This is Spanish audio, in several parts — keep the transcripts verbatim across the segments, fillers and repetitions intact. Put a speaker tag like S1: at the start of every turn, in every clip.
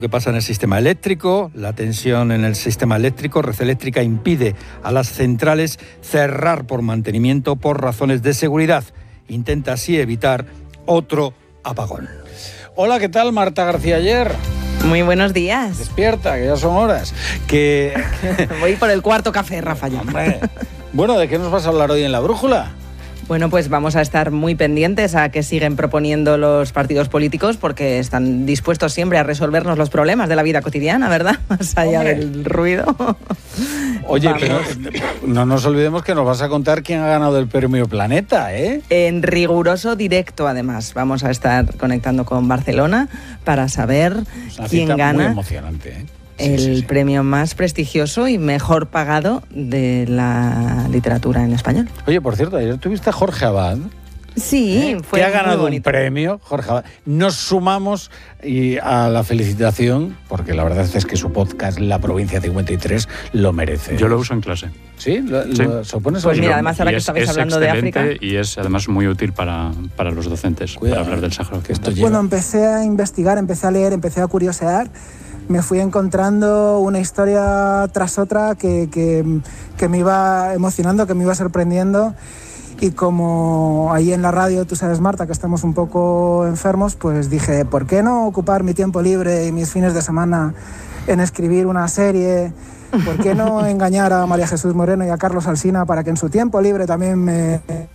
S1: ¿Qué pasa en el sistema eléctrico? La tensión en el sistema eléctrico. Red Eléctrica impide a las centrales cerrar por mantenimiento por razones de seguridad. Intenta así evitar otro apagón.
S2: Hola, ¿qué tal, Marta García Ayer?
S3: Muy buenos días.
S2: Despierta, que ya son horas. Que...
S3: Voy por el cuarto café, Rafa. Ya.
S2: Hombre. Bueno, ¿de qué nos vas a hablar hoy en La Brújula?
S3: Bueno, pues vamos a estar muy pendientes a que siguen proponiendo los partidos políticos, porque están dispuestos siempre a resolvernos los problemas de la vida cotidiana, ¿verdad? Más allá Hombre. del ruido.
S2: Oye, vamos. Pero no nos olvidemos que nos vas a contar quién ha ganado el premio Planeta, ¿eh?
S3: En riguroso directo, además. Vamos a estar conectando con Barcelona para saber
S2: Una
S3: quién
S2: cita
S3: gana.
S2: Muy emocionante, ¿eh?
S3: El
S2: sí, sí, sí.
S3: premio más prestigioso y mejor pagado de la literatura en español.
S2: Oye, por cierto, ayer tuviste a Jorge Abad.
S3: Sí,
S2: ¿Eh?
S3: fue
S2: que ha ganado
S3: muy bonito.
S2: un premio, Jorge Abad. Nos sumamos y a la felicitación, porque la verdad es que su podcast, La Provincia cincuenta y tres, lo merece.
S4: Yo lo uso en clase.
S2: ¿Sí? ¿Lo,
S4: sí.
S2: lo supones?
S3: Pues mira,
S4: lo,
S3: además ahora que
S4: es,
S3: estabais
S4: es
S3: hablando de África.
S4: Y es además muy útil para, para los docentes,
S2: Cuidado,
S4: para hablar del Sáhara.
S2: Que esto
S5: Bueno, empecé a investigar, empecé a leer, empecé a curiosear. Me fui encontrando una historia tras otra que, que, que me iba emocionando, que me iba sorprendiendo. Y como ahí en la radio, tú sabes, Marta, que estamos un poco enfermos, pues dije, ¿por qué no ocupar mi tiempo libre y mis fines de semana en escribir una serie? ¿Por qué no engañar a María Jesús Moreno y a Carlos Alsina para que en su tiempo libre también me,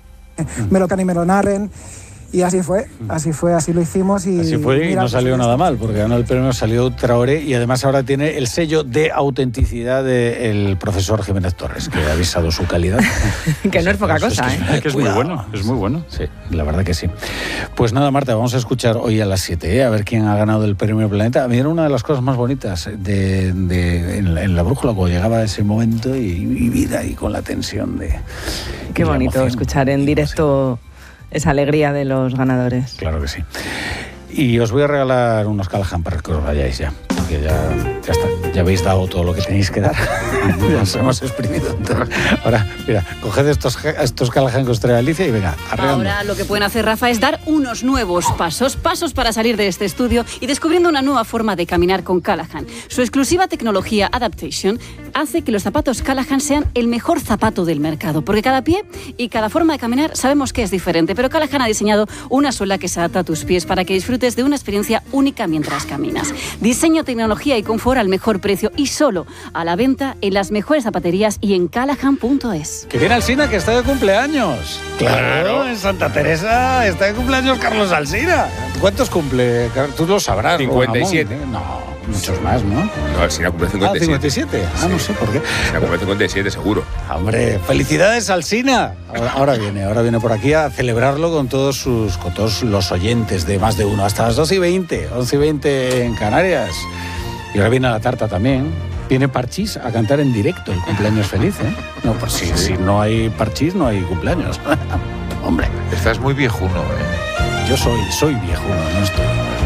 S5: me lo can y me lo narren? Y así fue, así fue, así lo hicimos. Y
S2: así fue y mira, no salió nada mal, porque ganó el premio, salió Traoré y además ahora tiene el sello de autenticidad del profesor Jiménez Torres, que ha avisado su calidad.
S3: Que no es poca cosa,
S4: es que,
S3: ¿eh?
S4: Es que es muy bueno, es muy bueno.
S2: Sí, la verdad que sí. Pues nada, Marta, vamos a escuchar hoy a las siete, ¿eh? A ver quién ha ganado el premio Planeta. A mí era una de las cosas más bonitas de, de, en, la, en la Brújula, cuando llegaba ese momento y, y vida y con la tensión de...
S3: Qué bonito escuchar en directo... esa alegría de los ganadores.
S2: Claro que sí. Y os voy a regalar unos Callahan para que os vayáis ya, porque ya, ya está, ya habéis dado todo lo que tenéis que dar. Ya os hemos exprimido. Ahora, mira, coged estos, estos Callahan que os trae Alicia y venga, arreando.
S6: Ahora lo que pueden hacer, Rafa, es dar unos nuevos pasos, pasos para salir de este estudio y descubriendo una nueva forma de caminar con Callahan. Su exclusiva tecnología Adaptation hace que los zapatos Callahan sean el mejor zapato del mercado, porque cada pie y cada forma de caminar sabemos que es diferente, pero Callahan ha diseñado una suela que se adapta a tus pies para que disfrutes de una experiencia única mientras caminas. Diseño, tecnología y confort al mejor precio y solo a la venta en las mejores zapaterías y en callahan punto es.
S2: Que viene Alsina, que está de cumpleaños. Claro, en Santa Teresa está de cumpleaños Carlos Alsina. ¿Cuántos cumple? Tú lo sabrás.
S7: cincuenta y siete.
S2: No, muchos más, ¿no?
S7: No, Alsina cumple cincuenta y siete.
S2: Ah, cincuenta y siete. Ah, sí. No sé por qué.
S7: Alsina cumple cincuenta y siete, seguro.
S2: Hombre, felicidades, Alsina. Ahora, ahora viene, ahora viene por aquí a celebrarlo con todos sus, con todos los oyentes de Más de Uno, hasta las doce y veinte, once y veinte en Canarias. Y ahora viene a la tarta también. Viene Parchís a cantar en directo el cumpleaños feliz, ¿eh? No, pues si, si no hay Parchís, no hay cumpleaños. Hombre.
S8: Estás muy viejuno, ¿eh?
S2: Yo soy, soy viejuno, no estoy.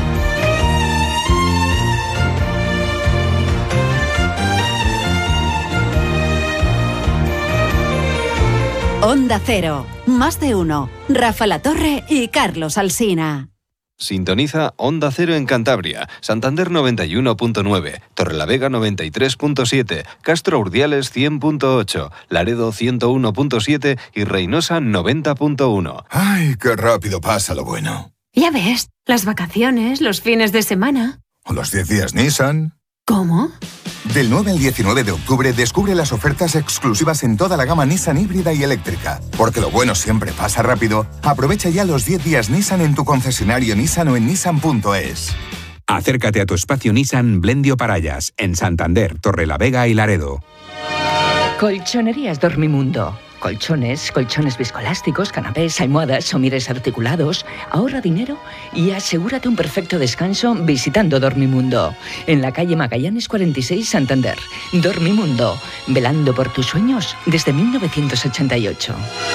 S9: Onda Cero, Más de Uno, Rafa Latorre y Carlos Alsina.
S10: Sintoniza Onda Cero en Cantabria, Santander noventa y uno punto nueve, Torrelavega noventa y tres punto siete, Castro Urdiales cien punto ocho, Laredo ciento uno punto siete y Reynosa noventa punto uno.
S11: ¡Ay, qué rápido pasa lo bueno!
S12: Ya ves, las vacaciones, los fines de semana.
S11: ¿O los diez días Nissan?
S12: ¿Cómo?
S11: Del nueve al diecinueve de octubre descubre las ofertas exclusivas en toda la gama Nissan híbrida y eléctrica. Porque lo bueno siempre pasa rápido, aprovecha ya los diez días Nissan en tu concesionario Nissan o en nissan punto es.
S13: Acércate a tu espacio Nissan Blendio Parayas, en Santander, Torrelavega y Laredo.
S14: Colchonerías Dormimundo. Colchones, colchones viscoelásticos, canapés, almohadas, somires articulados. Ahorra dinero y asegúrate un perfecto descanso visitando Dormimundo. En la calle Magallanes cuarenta y seis, Santander. Dormimundo, velando por tus sueños desde mil novecientos ochenta y ocho.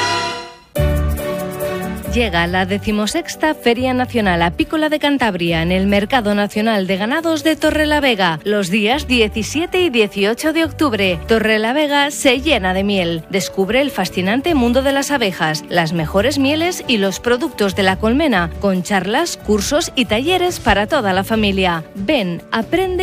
S15: Llega la decimosexta Feria Nacional Apícola de Cantabria en el Mercado Nacional de Ganados de Torrelavega, los días diecisiete y dieciocho de octubre. Torrelavega se llena de miel. Descubre el fascinante mundo de las abejas, las mejores mieles y los productos de la colmena, con charlas, cursos y talleres para toda la familia. Ven, aprende